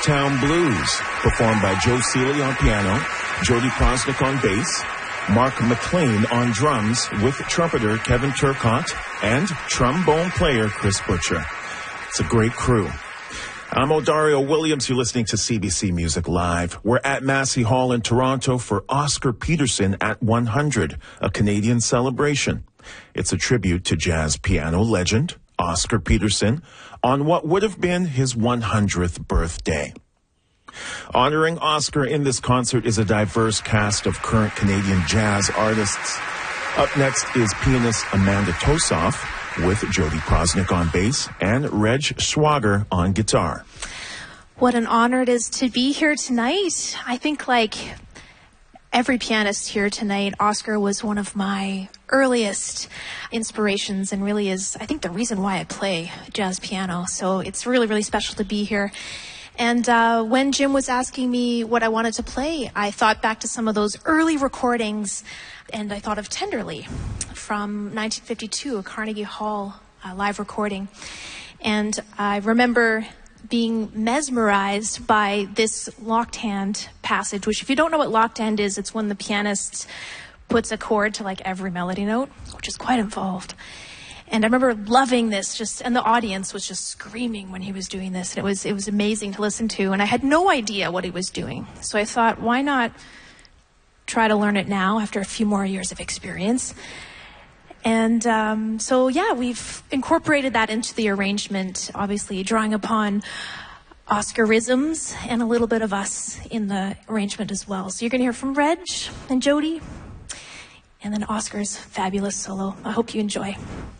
Motown Blues, performed by Joe Seeley on piano, Jody Prosnick on bass, Mark McLean on drums with trumpeter Kevin Turcotte and trombone player Chris Butcher. It's a great crew. I'm Odario Williams. You're listening to CBC Music Live. We're at Massey Hall in Toronto for Oscar Peterson at 100, a Canadian celebration. It's a tribute to jazz piano legend Oscar Peterson on what would have been his 100th birthday. Honoring Oscar in this concert is a diverse cast of current Canadian jazz artists. Up next is pianist Amanda Tosoff with Jody Prosnick on bass and Reg Schwager on guitar. What an honor it is to be here tonight. I think like every pianist here tonight, Oscar was one of my earliest inspirations and really is, I think, the reason why I play jazz piano. So it's really, really special to be here. And when Jim was asking me what I wanted to play, I thought back to some of those early recordings, and I thought of Tenderly from 1952, a Carnegie Hall live recording. And I remember being mesmerized by this locked hand passage, which if you don't know what locked hand is, it's when the pianist puts a chord to like every melody note, which is quite involved. And I remember loving this and the audience was just screaming when he was doing this. And it was amazing to listen to. And I had no idea what he was doing. So I thought, why not try to learn it now after a few more years of experience? And we've incorporated that into the arrangement, obviously drawing upon Oscarisms and a little bit of us in the arrangement as well. So you're going to hear from Reg and Jody, and then Oscar's fabulous solo. I hope you enjoy.